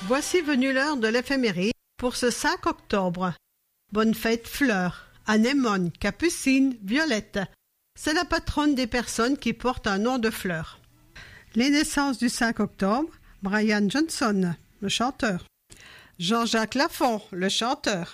Voici venue l'heure de l'éphéméride pour ce 5 octobre. Bonne fête Fleur, anémone, capucine, violette. C'est la patronne des personnes qui portent un nom de fleur. Les naissances du 5 octobre, Brian Johnson, le chanteur. Jean-Jacques Lafont, le chanteur.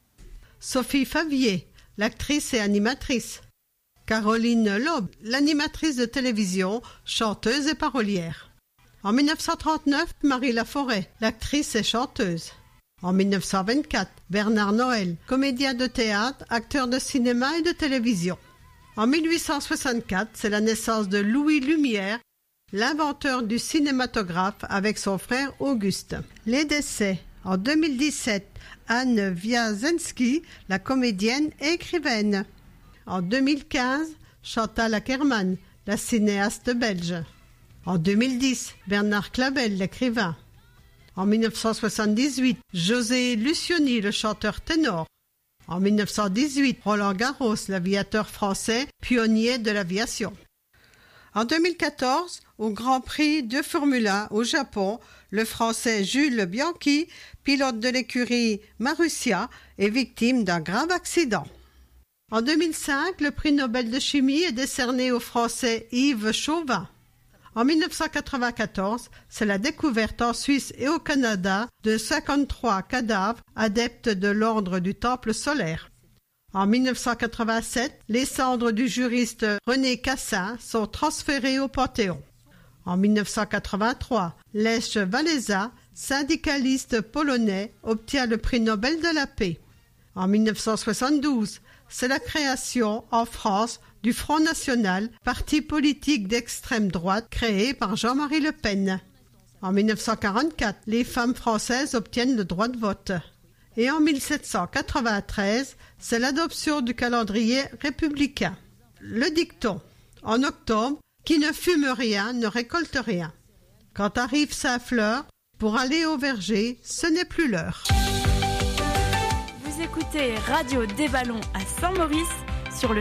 Sophie Favier, l'actrice et animatrice. Caroline Loeb, l'animatrice de télévision, chanteuse et parolière. En 1939, Marie Laforêt, l'actrice et chanteuse. En 1924, Bernard Noël, comédien de théâtre, acteur de cinéma et de télévision. En 1864, c'est la naissance de Louis Lumière, l'inventeur du cinématographe avec son frère Auguste. Les décès. En 2017, Anne Wiazensky, la comédienne et écrivaine. En 2015, Chantal Akerman, la cinéaste belge. En 2010, Bernard Clavel, l'écrivain. En 1978, José Lucioni, le chanteur ténor. En 1918, Roland Garros, l'aviateur français, pionnier de l'aviation. En 2014, au Grand Prix de Formule 1 au Japon, le Français Jules Bianchi, pilote de l'écurie Marussia, est victime d'un grave accident. En 2005, le prix Nobel de chimie est décerné au Français Yves Chauvin. En 1994, c'est la découverte en Suisse et au Canada de 53 cadavres adeptes de l'ordre du Temple solaire. En 1987, les cendres du juriste René Cassin sont transférées au Panthéon. En 1983, Lech Walesa, syndicaliste polonais, obtient le prix Nobel de la paix. En 1972, c'est la création en France du Front National, parti politique d'extrême droite créé par Jean-Marie Le Pen. En 1944, les femmes françaises obtiennent le droit de vote. Et en 1793, c'est l'adoption du calendrier républicain. Le dicton. En octobre, qui ne fume rien ne récolte rien. Quand arrive Saint-Fleur, pour aller au verger, ce n'est plus l'heure. Vous écoutez Radio des Ballons à Saint-Maurice